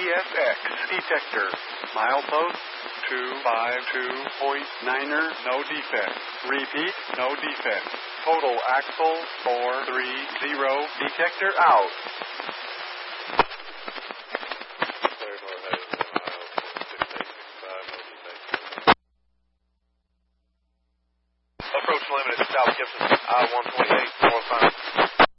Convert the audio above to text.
CSX detector. Milepost 252.9er, no defect. Repeat, no defect. Total axle 430, detector out.